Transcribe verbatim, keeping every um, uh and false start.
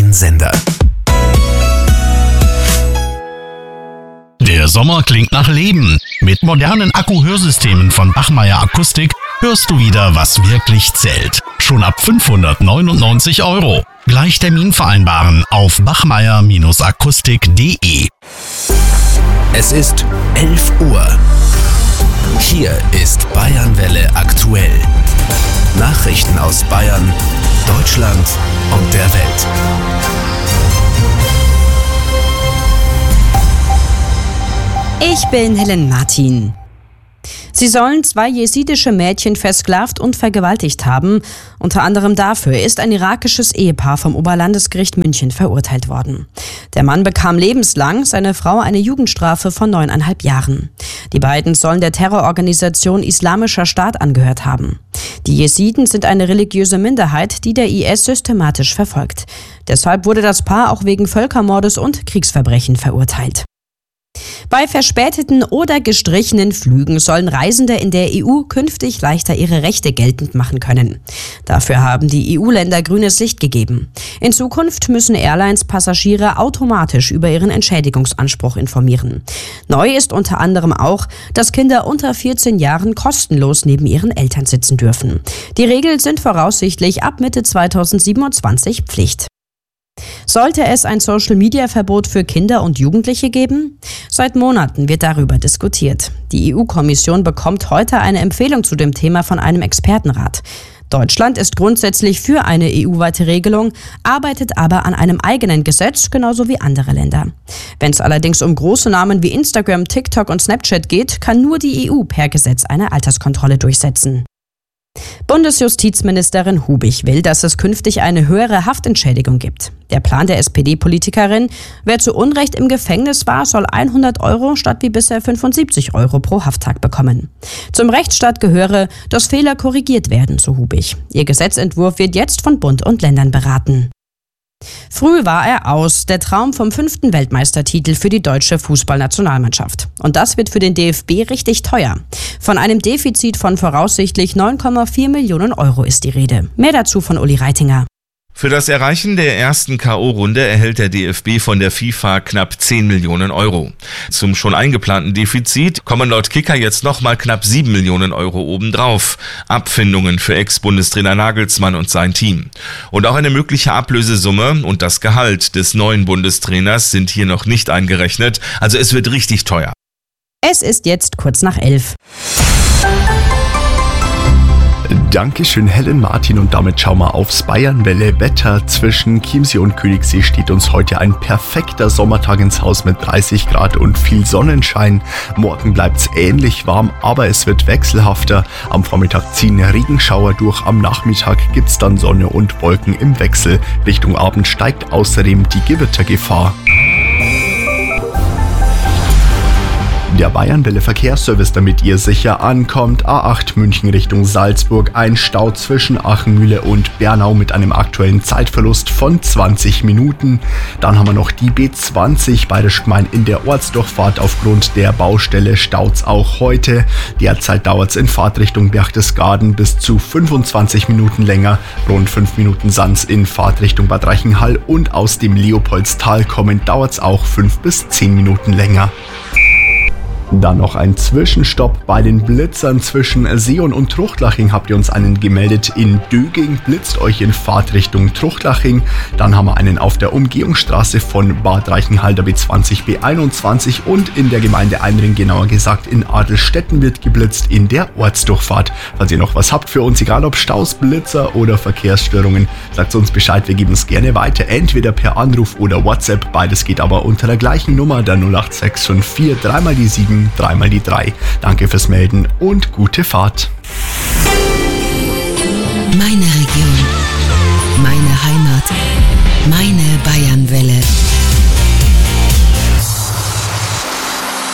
freien Sender. Der Sommer klingt nach Leben. Mit modernen Akku-Hörsystemen von Bachmeier Akustik hörst du wieder, was wirklich zählt. Schon ab fünfhundertneunundneunzig Euro. Gleich Termin vereinbaren auf bachmeier akustik punkt de. Es ist elf Uhr. Hier ist Bayernwelle aktuell. Nachrichten aus Bayern, Deutschland und der Welt. Ich bin Helen Martin. Sie sollen zwei jesidische Mädchen versklavt und vergewaltigt haben. Unter anderem dafür ist ein irakisches Ehepaar vom Oberlandesgericht München verurteilt worden. Der Mann bekam lebenslang, seine Frau eine Jugendstrafe von neuneinhalb Jahren. Die beiden sollen der Terrororganisation Islamischer Staat angehört haben. Die Jesiden sind eine religiöse Minderheit, die der I S systematisch verfolgt. Deshalb wurde das Paar auch wegen Völkermordes und Kriegsverbrechen verurteilt. Bei verspäteten oder gestrichenen Flügen sollen Reisende in der E U künftig leichter ihre Rechte geltend machen können. Dafür haben die E U-Länder grünes Licht gegeben. In Zukunft müssen Airlines Passagiere automatisch über ihren Entschädigungsanspruch informieren. Neu ist unter anderem auch, dass Kinder unter vierzehn Jahren kostenlos neben ihren Eltern sitzen dürfen. Die Regeln sind voraussichtlich ab Mitte zweitausendsiebenundzwanzig Pflicht. Sollte es ein Social-Media-Verbot für Kinder und Jugendliche geben? Seit Monaten wird darüber diskutiert. Die E U-Kommission bekommt heute eine Empfehlung zu dem Thema von einem Expertenrat. Deutschland ist grundsätzlich für eine E U-weite Regelung, arbeitet aber an einem eigenen Gesetz, genauso wie andere Länder. Wenn es allerdings um große Namen wie Instagram, TikTok und Snapchat geht, kann nur die E U per Gesetz eine Alterskontrolle durchsetzen. Bundesjustizministerin Hubig will, dass es künftig eine höhere Haftentschädigung gibt. Der Plan der S P D-Politikerin: Wer zu Unrecht im Gefängnis war, soll hundert Euro statt wie bisher fünfundsiebzig Euro pro Hafttag bekommen. Zum Rechtsstaat gehöre, dass Fehler korrigiert werden, so Hubig. Ihr Gesetzentwurf wird jetzt von Bund und Ländern beraten. Früh war er aus, der Traum vom fünften Weltmeistertitel für die deutsche Fußballnationalmannschaft. Und das wird für den D F B richtig teuer. Von einem Defizit von voraussichtlich neun Komma vier Millionen Euro ist die Rede. Mehr dazu von Uli Reitinger. Für das Erreichen der ersten K O-Runde erhält der D F B von der FIFA knapp zehn Millionen Euro. Zum schon eingeplanten Defizit kommen laut Kicker jetzt nochmal knapp sieben Millionen Euro obendrauf. Abfindungen für Ex-Bundestrainer Nagelsmann und sein Team. Und auch eine mögliche Ablösesumme und das Gehalt des neuen Bundestrainers sind hier noch nicht eingerechnet. Also es wird richtig teuer. Es ist jetzt kurz nach elf. Dankeschön, Helen Martin, und damit schauen wir aufs Bayernwelle Wetter. Zwischen Chiemsee und Königssee steht uns heute ein perfekter Sommertag ins Haus mit dreißig Grad und viel Sonnenschein. Morgen bleibt's ähnlich warm, aber es wird wechselhafter. Am Vormittag ziehen Regenschauer durch, am Nachmittag gibt's dann Sonne und Wolken im Wechsel. Richtung Abend steigt außerdem die Gewittergefahr. Der Bayernwelle Verkehrsservice, damit ihr sicher ankommt. A acht München Richtung Salzburg, ein Stau zwischen Achenmühle und Bernau mit einem aktuellen Zeitverlust von zwanzig Minuten. Dann haben wir noch die B zwanzig Bayerisch Gmein in der Ortsdurchfahrt. Aufgrund der Baustelle staut's auch heute. Derzeit dauert's in Fahrtrichtung Berchtesgaden bis zu fünfundzwanzig Minuten länger. Rund fünf Minuten Sants in Fahrtrichtung Bad Reichenhall, und aus dem Leopoldstal kommend dauert's auch fünf bis zehn Minuten länger. Dann noch ein Zwischenstopp bei den Blitzern zwischen Seeon und Truchtlaching. Habt ihr uns einen gemeldet? In Döging blitzt euch in Fahrtrichtung Truchtlaching. Dann haben wir einen auf der Umgehungsstraße von Bad Reichenhall, der B zwanzig B einundzwanzig, und in der Gemeinde Einring, genauer gesagt in Adelstetten, wird geblitzt in der Ortsdurchfahrt. Falls ihr noch was habt für uns, egal ob Staus, Blitzer oder Verkehrsstörungen, sagt uns Bescheid, wir geben es gerne weiter, entweder per Anruf oder WhatsApp. Beides geht aber unter der gleichen Nummer, der null acht sechs fünf vier, dreimal die sieben, dreimal die drei. Danke fürs Melden und gute Fahrt. Meine Region, meine Heimat, meine Bayernwelle.